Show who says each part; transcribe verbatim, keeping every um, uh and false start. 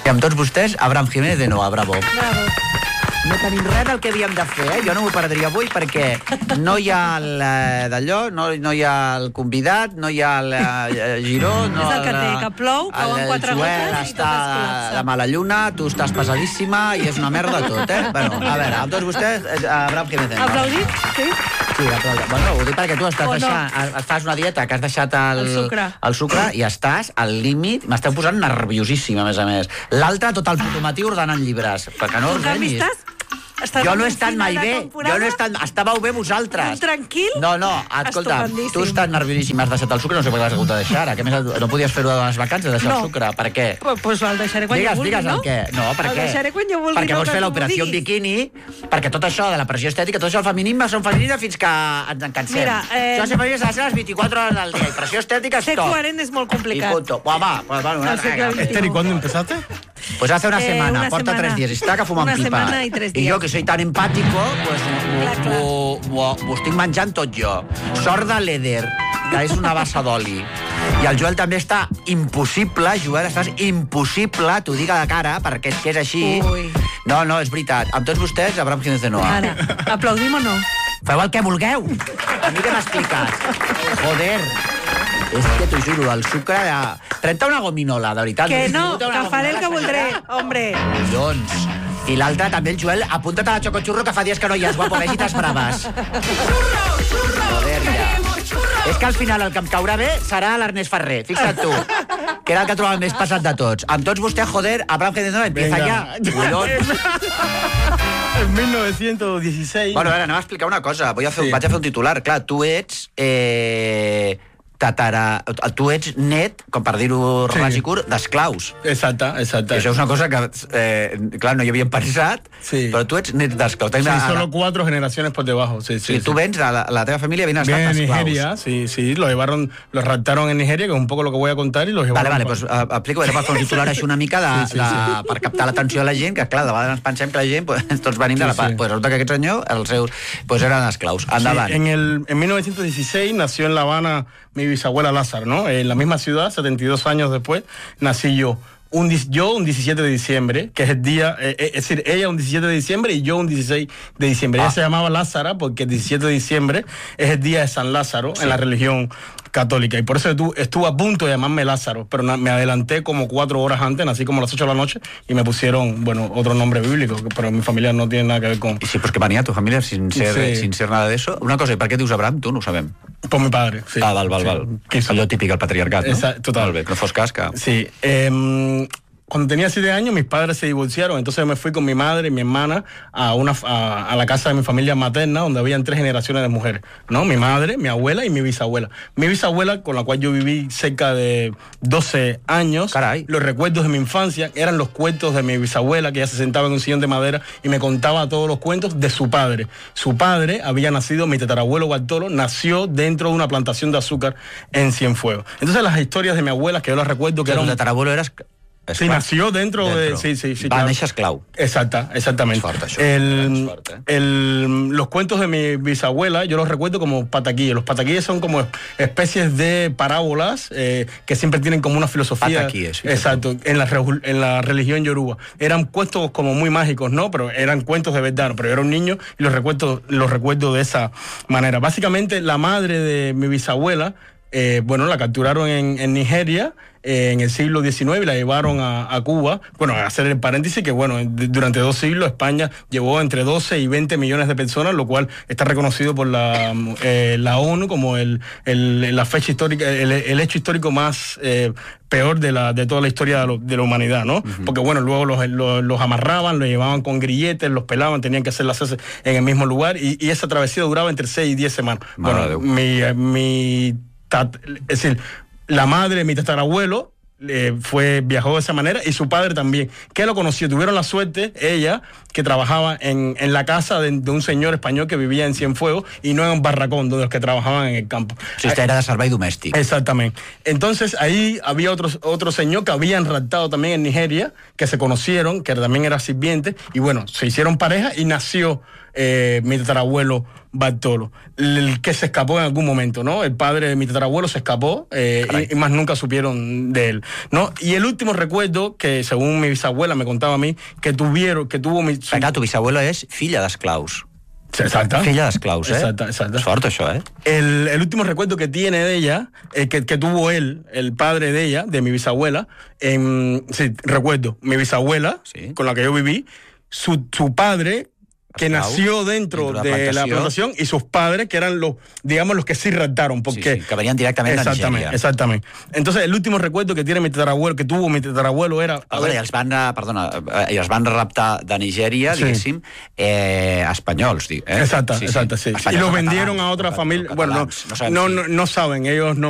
Speaker 1: I amb tots vostès, Abraham Jiménez de Noa, bravo.
Speaker 2: Bravo.
Speaker 1: No tenim res del que havíem de fer, eh? Jo no m'ho perdria avui perquè no hi ha el, eh, d'allò, no, no hi ha el convidat, no hi ha el eh, Giró... No,
Speaker 2: és el que té, que plou, cauen quatre gotes i tot es col·lapsa.
Speaker 1: La mala lluna, tu estàs pesadíssima i és una merda tot, eh? Bueno, a veure, amb tots vostès, Abraham Jiménez.
Speaker 2: Aplaudit? Sí.
Speaker 1: Sí, aplaudit. Bueno, ho dic perquè tu estàs
Speaker 2: O no.
Speaker 1: deixant, fas una dieta que has deixat el,
Speaker 2: El sucre.
Speaker 1: el sucre i estàs al límit, m'esteu posant nerviosíssima, a més a més. L'altre, tot el puto matí ordenant llibres, perquè no
Speaker 2: Tu, en canvi,
Speaker 1: ordenis.
Speaker 2: estàs... Estàs
Speaker 1: Jo
Speaker 2: en
Speaker 1: no
Speaker 2: un
Speaker 1: he estat
Speaker 2: final
Speaker 1: mai
Speaker 2: de
Speaker 1: bé,
Speaker 2: temporada?
Speaker 1: jo no he estat... Estàveu bé vosaltres.
Speaker 2: Tranquil?
Speaker 1: No, no, escolta,
Speaker 2: Estupendíssim.
Speaker 1: tu estàs nerviosíssim, has deixat el sucre, no sé per què l'has hagut de deixar ara, que a més no podies fer-ho a les vacances, deixar
Speaker 2: No.
Speaker 1: el sucre, per què?
Speaker 2: Pues, pues el deixaré quan
Speaker 1: Digues,
Speaker 2: jo vulgui,
Speaker 1: digues
Speaker 2: no?
Speaker 1: el què. No, per
Speaker 2: el
Speaker 1: què?
Speaker 2: deixaré quan jo vulgui.
Speaker 1: Perquè
Speaker 2: no
Speaker 1: vols
Speaker 2: que
Speaker 1: fer
Speaker 2: tu
Speaker 1: l'operació en
Speaker 2: diguis.
Speaker 1: biquini, perquè tot això de la pressió estètica, tot això el feminisme són feminisme fins que ens en cansem.
Speaker 2: Mira, eh,
Speaker 1: Això ser feminisme ha de ser les vint-i-quatre hores del dia, i pressió estètica és
Speaker 2: Ser
Speaker 1: tot.
Speaker 2: coherent és molt
Speaker 1: I
Speaker 2: complicat.
Speaker 1: punto. Pues va, pues va, una
Speaker 2: Al segle
Speaker 1: rega.
Speaker 2: veintiuno.
Speaker 3: Esther, ¿y cuándo empezaste?
Speaker 1: Pues hace una
Speaker 2: Eh,
Speaker 1: semana,
Speaker 2: una
Speaker 1: porta
Speaker 2: semana.
Speaker 1: tres días, està que fuma
Speaker 2: Una
Speaker 1: pipa.
Speaker 2: semana i tres
Speaker 1: I
Speaker 2: dies.
Speaker 1: jo, que soy tan empàtico, pues
Speaker 2: Clar, clar.
Speaker 1: ho, ho, ho estic menjant tot jo. Sort de l'Eder, que és una bassa d'oli. I el Joel també està impossible, Joel, estàs impossible, t'ho dic a la cara, perquè és que és així.
Speaker 2: Ui.
Speaker 1: No, no, és veritat. Amb tots vostès, Abraham Jiménez de Noa.
Speaker 2: Ara, aplaudim o no?
Speaker 1: Feu el que vulgueu. A mi que m'ha explicat. Joder. És que t'ho juro, el sucre de... Trenta una gominola, de veritat.
Speaker 2: Que no,
Speaker 1: Trenta una
Speaker 2: que faré el que
Speaker 1: gominola,
Speaker 2: voldré,
Speaker 1: senyora.
Speaker 2: hombre.
Speaker 1: Collons. I l'altre també, el Joel, apunta't a la Xocochurro, que fa dies que no hi has, guapo, vés-hi-te's braves. Joder, ja. És que al final el que em caurà bé serà l'Ernest Ferrer, fixa't tu, que era el que trobava el més passat de tots. Amb tots vostès, joder, Abraham Jiménez de Noa, empieza
Speaker 3: Venga.
Speaker 1: ja. Collons.
Speaker 3: En mil novecientos dieciséis...
Speaker 1: Bueno, ara, anem a explicar una cosa. Vull a fer,
Speaker 3: Sí.
Speaker 1: Vaig a fer un titular. Clar, tu ets... Eh, tatara... Tu ets net, com per dir-ho
Speaker 3: Sí.
Speaker 1: ras i curt, d'esclaus.
Speaker 3: Exacta, exacta.
Speaker 1: I això és una cosa que, eh, clar, no hi havíem pensat,
Speaker 3: Sí.
Speaker 1: però tu ets net d'esclaus.
Speaker 3: Sí,
Speaker 1: Tens-
Speaker 3: solo cuatro generaciones por debajo. Sí, sí,
Speaker 1: Sí, tú
Speaker 3: sí.
Speaker 1: ves, la, la teva familia viene a estar
Speaker 3: Viene de
Speaker 1: d'esclaus.
Speaker 3: Nigeria, sí, sí, lo llevaron, los raptaron en Nigeria, que es un poco lo que voy a contar, y los
Speaker 1: Vale,
Speaker 3: llevaron...
Speaker 1: vale,
Speaker 3: pa-
Speaker 1: doncs uh, explico, era per fer un titular així una mica de,
Speaker 3: Sí, sí,
Speaker 1: de,
Speaker 3: sí.
Speaker 1: per captar l'atenció de la gent, que clar, de vegades ens pensem que la gent, pues, tots venim de la
Speaker 3: Sí,
Speaker 1: part.
Speaker 3: sí.
Speaker 1: Pues resulta que aquest senyor, els seus, pues eren esclaus.
Speaker 3: Sí,
Speaker 1: Endavant.
Speaker 3: en, el, en mil novecientos dieciséis nació en La Habana mi bisabuela Lázaro, ¿no? En la misma ciudad, setenta y dos años después, nací yo. Un, dis- yo un diecisiete de diciembre, que es el día, eh, eh, es decir, ella un diecisiete de diciembre y yo un dieciséis de diciembre.
Speaker 1: Ah.
Speaker 3: Ella se llamaba Lázara porque el diecisiete de diciembre es el día de San Lázaro en la religión católica. Y por eso estuve, estuve a punto de llamarme Lázaro, pero na- me adelanté como cuatro horas antes, nací como a las ocho de la noche y me pusieron, bueno, otro nombre bíblico, que- pero mi familia no tiene nada que ver con...
Speaker 1: I sí, pues que venia tu família sin ser,
Speaker 3: Sí.
Speaker 1: sin ser nada d'això. Una cosa, i per què dius Abraham? Tu no ho sabem.
Speaker 3: Por mi padre, sí.
Speaker 1: Ah, val, val,
Speaker 3: Sí.
Speaker 1: val.
Speaker 3: Que sí.
Speaker 1: Allò típic, el patriarcat, no?
Speaker 3: Exacto, total.
Speaker 1: Molt bé, que no fos cas que...
Speaker 3: Sí. Eh, cuando tenía siete años, mis padres se divorciaron, entonces me fui con mi madre y mi hermana a una a, a la casa de mi familia materna, donde habían tres generaciones de mujeres, ¿no? Mi madre, mi abuela y mi bisabuela. Mi bisabuela, con la cual yo viví cerca de doce años,
Speaker 1: Caray.
Speaker 3: los recuerdos de mi infancia eran los cuentos de mi bisabuela, que ella se sentaba en un sillón de madera y me contaba todos los cuentos de su padre. Su padre había nacido, mi tatarabuelo Bartolo, nació dentro de una plantación de azúcar en Cienfuegos. Entonces las historias de mi abuela, que yo las recuerdo que
Speaker 1: Que tu
Speaker 3: eran...
Speaker 1: tatarabuelo eres...
Speaker 3: Sí, nació dentro, de... Sí, sí, sí.
Speaker 1: Va
Speaker 3: claro.
Speaker 1: néixer esclau.
Speaker 3: Exacta, exactamente.
Speaker 1: Es fuerte, això.
Speaker 3: el,
Speaker 1: Es fuerte, eh.
Speaker 3: el- los cuentos de mi bisabuela, yo los recuerdo como pataquilles. Los pataquilles son como especies de parábolas eh, que siempre tienen como una filosofía.
Speaker 1: Pataquilles, sí,
Speaker 3: exacto, en la, regu- en la religión yoruba. Eran cuentos como muy mágicos, ¿no? Pero eran cuentos de verdad, ¿no? Pero yo era un niño y los recuerdo, los recuerdo de esa manera. Básicamente, la madre de mi bisabuela, eh, bueno, la capturaron en, en Nigeria eh, en el siglo diecinueve y la llevaron a, a Cuba. Bueno, a hacer el paréntesis que, bueno, de- durante dos siglos España llevó entre doce y veinte millones de personas, lo cual está reconocido por la, eh, la ONU como el, el- la fecha histórica, el, el hecho histórico más eh, peor de, la, de toda la historia de, lo- de la humanidad, ¿no? Uh-huh. Porque, bueno, luego los, los, los amarraban, los llevaban con grilletes, los pelaban, tenían que hacer las heces en el mismo lugar y, y esa travesía duraba entre seis y diez semanas.
Speaker 1: Madre
Speaker 3: Bueno, mi, eh, mi tat- es decir, la madre de mi tatarabuelo eh, fue, viajó de esa manera y su padre también, que lo conoció, tuvieron la suerte, ella, que trabajaba en, en la casa de, de un señor español que vivía en Cienfuegos y no en un barracón de los que trabajaban en el campo.
Speaker 1: O sigui, era de servei domèstic.
Speaker 3: Exactamente. Entonces ahí había otro, otro señor que habían raptado también en Nigeria, que se conocieron, que también era sirviente, y bueno, se hicieron pareja y nació eh, mi tatarabuelo Bartolo, el que se escapó en algún momento, ¿no? El padre de mi tatarabuelo se escapó eh, y, y más nunca supieron de él, ¿no? Y el último recuerdo que, según mi bisabuela me contaba a mí, que tuvieron, que tuvo mi... Su...
Speaker 4: Venga, tu bisabuela és filla d'esclaus.
Speaker 3: Exacto.
Speaker 4: Filla d'esclaus, eh?
Speaker 3: Exacto, exacto.
Speaker 4: És fort, això, eh?
Speaker 3: El, el último recuerdo que tiene de ella, eh, que, que tuvo él, el padre de ella, de mi bisabuela, eh, sí, recuerdo, mi bisabuela, sí, con la que yo viví, su, su padre... que Esclau, nació dentro de plantació. la plantación y sus padres, que eran los, digamos, los que sí raptaron. Porque,
Speaker 4: sí, sí, que venían directamente de Nigeria.
Speaker 3: Exactamente. Entonces, el último recuerdo que tiene mi tatarabuelo, que tuvo mi tatarabuelo, era...
Speaker 4: Perdona, i els van, perdona, i els van raptar de Nigèria, sí, diguéssim, eh, espanyols. Eh?
Speaker 3: Exacto,
Speaker 4: sí,
Speaker 3: exacto, sí.
Speaker 4: sí.
Speaker 3: Y lo vendieron a otra familia. Bueno, no, no, no, no saben, ellos no...